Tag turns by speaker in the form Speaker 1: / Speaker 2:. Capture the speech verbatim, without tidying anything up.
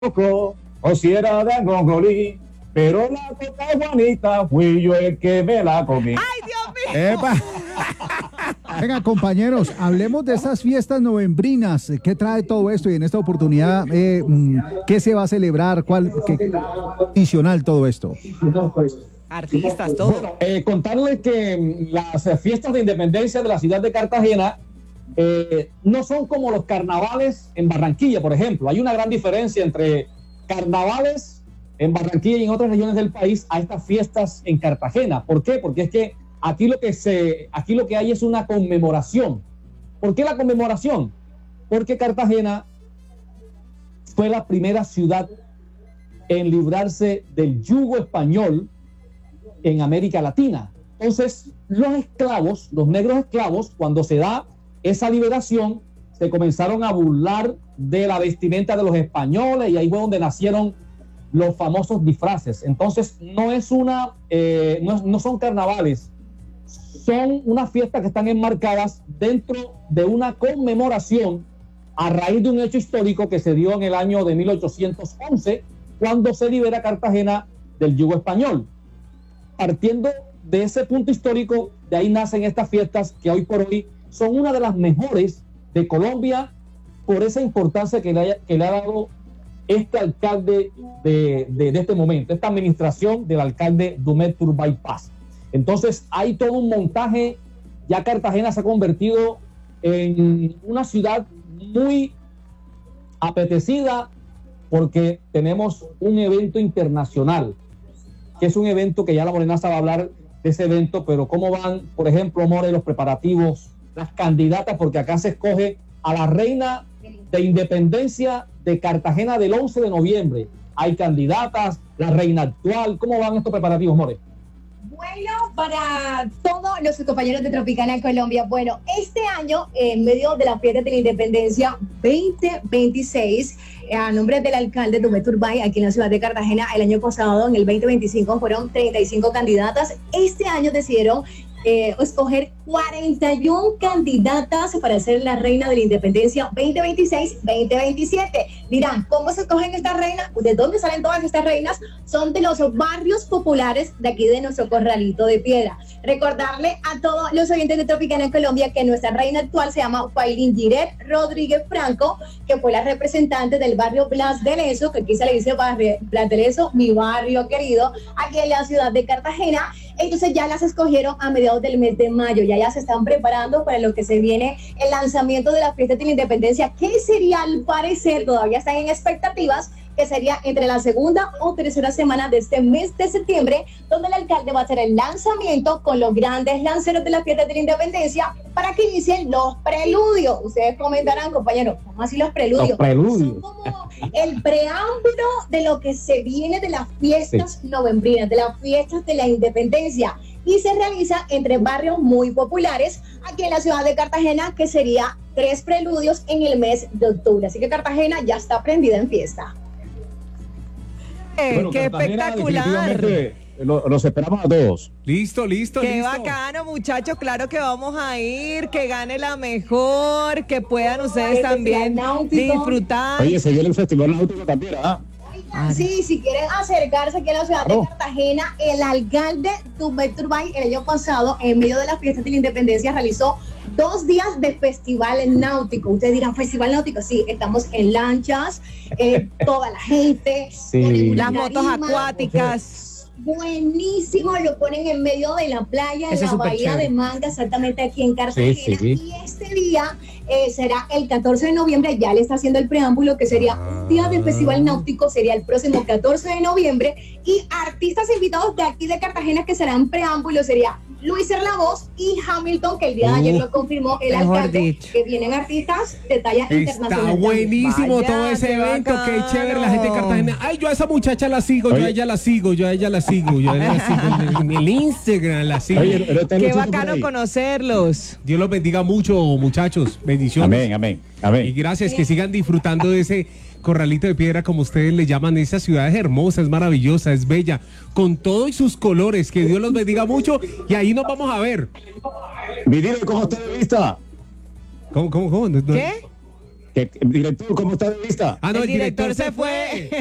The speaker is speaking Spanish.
Speaker 1: coco, o si era de angonjolí, pero la coca Juanita fui yo el que me la comí.
Speaker 2: ¡Ay, Dios mío!
Speaker 3: ¡Epa! Venga, compañeros, hablemos de estas fiestas novembrinas. ¿Qué trae todo esto? Y en esta oportunidad, eh, ¿qué se va a celebrar? ¿Cuál? ¿Qué adicional todo esto?
Speaker 2: Artistas, todo.
Speaker 1: Bueno, eh, contarles que las fiestas de independencia de la ciudad de Cartagena eh, no son como los carnavales en Barranquilla, por ejemplo. Hay una gran diferencia entre carnavales en Barranquilla y en otras regiones del país a estas fiestas en Cartagena. ¿Por qué? Porque es que aquí lo que se, aquí lo que hay es una conmemoración. ¿Por qué la conmemoración? Porque Cartagena fue la primera ciudad en librarse del yugo español en América Latina. Entonces, los esclavos, los negros esclavos, cuando se da esa liberación, se comenzaron a burlar de la vestimenta de los españoles y ahí fue donde nacieron los famosos disfraces. Entonces, no es una, eh, no, no son carnavales, son unas fiestas que están enmarcadas dentro de una conmemoración a raíz de un hecho histórico que se dio en el año de mil ochocientos once, cuando se libera Cartagena del yugo español. Partiendo de ese punto histórico, de ahí nacen estas fiestas que hoy por hoy son una de las mejores de Colombia por esa importancia que le, haya, que le ha dado este alcalde de, de, de este momento, esta administración del alcalde Dumet Turbay Paz. Entonces hay todo un montaje, ya Cartagena se ha convertido en una ciudad muy apetecida porque tenemos un evento internacional, que es un evento que ya la Morenaza va a hablar de ese evento, pero cómo van, por ejemplo, More, los preparativos, las candidatas, porque acá se escoge a la reina de independencia de Cartagena del once de noviembre. Hay candidatas, la reina actual. ¿Cómo van estos preparativos, More?
Speaker 4: Bueno, para todos los compañeros de Tropicana en Colombia, bueno, este año, en medio de la fiesta de la independencia veinte veintiséis, a nombre del alcalde Dumet Turbay, aquí en la ciudad de Cartagena, el año pasado, en el veinte veinticinco, fueron treinta y cinco candidatas. Este año decidieron eh, escoger cuarenta y una candidatas para ser la reina de la independencia veinte veintiséis veinte veintisiete. Dirán, ¿cómo se escogen estas reinas? ¿De dónde salen todas estas reinas? Son de los barrios populares de aquí de nuestro Corralito de Piedra. Recordarle a todos los oyentes de Tropicana en Colombia que nuestra reina actual se llama Faylin Giret Rodríguez Franco, que fue la representante del barrio Blas de Lezo, que aquí se le dice barrio Blas de Lezo, mi barrio querido, aquí en la ciudad de Cartagena. Entonces ya las escogieron a mediados del mes de mayo, ya ya se están preparando para lo que se viene, el lanzamiento de la fiesta de la independencia, que sería, al parecer, todavía están en expectativas, que sería entre la segunda o tercera semana de este mes de septiembre, donde el alcalde va a hacer el lanzamiento con los grandes lanceros de la fiesta de la independencia para que inicien los preludios. Ustedes comentarán, compañeros, ¿cómo así los preludios?
Speaker 1: Los preludios.
Speaker 4: Son como el preámbulo de lo que se viene de las fiestas sí. novembrinas, de las fiestas de la independencia, y se realiza entre barrios muy populares aquí en la ciudad de Cartagena, que sería tres preludios en el mes de octubre. Así que Cartagena ya está prendida en fiesta.
Speaker 2: Eh,
Speaker 1: bueno,
Speaker 2: ¡qué
Speaker 1: Cartagena,
Speaker 2: espectacular!
Speaker 1: Lo, los esperamos a todos.
Speaker 5: Listo, listo,
Speaker 2: ¡Qué
Speaker 5: listo.
Speaker 2: bacano, muchachos! Claro que vamos a ir, que gane la mejor, que puedan ustedes
Speaker 4: Ay,
Speaker 2: también
Speaker 4: náutico.
Speaker 2: disfrutar.
Speaker 1: Oye, se viene el Festival Náutico también, ¿ah?
Speaker 4: Ah, sí, si quieren acercarse aquí a la ciudad
Speaker 1: claro.
Speaker 4: de Cartagena, el alcalde Dumet Turbay el año pasado, en medio de las fiestas de la independencia, realizó dos días de festival náutico. Ustedes dirán, ¿festival náutico? Sí, estamos en lanchas, eh, toda la gente,
Speaker 1: sí.
Speaker 2: Las motos acuáticas.
Speaker 4: Buenísimo, lo ponen en medio de la playa, en
Speaker 2: Eso
Speaker 4: la
Speaker 2: es
Speaker 4: bahía
Speaker 2: chévere.
Speaker 4: de Manga, exactamente aquí en Cartagena.
Speaker 1: Sí, sí.
Speaker 4: Y este día eh, será el catorce de noviembre, ya le está haciendo el preámbulo, que sería un día del Festival Náutico, sería el próximo catorce de noviembre, y artistas invitados de aquí de Cartagena que serán preámbulo, sería Luis Erlavoz y Hamilton, que el día de ayer
Speaker 5: Uh,
Speaker 4: lo confirmó el
Speaker 2: mejor
Speaker 4: alcalde,
Speaker 2: dicho.
Speaker 4: que vienen artistas de talla
Speaker 5: Está
Speaker 4: internacional.
Speaker 5: buenísimo
Speaker 2: Vaya,
Speaker 5: todo ese
Speaker 2: qué
Speaker 5: evento, qué
Speaker 2: bacano.
Speaker 5: chévere la gente de Cartagena. Ay, yo a esa muchacha la sigo, yo
Speaker 1: Oye.
Speaker 5: a ella la sigo, yo a ella la sigo, yo a ella la sigo, en el Instagram la sigo.
Speaker 1: Oye, pero está el
Speaker 2: ¡Qué
Speaker 1: muchacho por
Speaker 2: bacano
Speaker 1: ahí.
Speaker 2: conocerlos!
Speaker 5: Dios los bendiga mucho, muchachos, bendiciones.
Speaker 1: Amén, amén,
Speaker 5: Y
Speaker 1: amén.
Speaker 5: gracias, que sigan disfrutando de ese Corralito de Piedra, como ustedes le llaman. Esa ciudad es hermosa, es maravillosa, es bella, con todo y sus colores. Que Dios los bendiga mucho y ahí nos vamos a ver.
Speaker 1: Vidino, ¿cómo está de vista?
Speaker 5: ¿Cómo, cómo, cómo? No, no.
Speaker 2: ¿Qué?
Speaker 1: Que- Director, ¿cómo está de vista?
Speaker 5: Ah, no,
Speaker 2: El
Speaker 5: el, director,
Speaker 2: director
Speaker 5: se
Speaker 2: se
Speaker 5: fue.
Speaker 2: fue.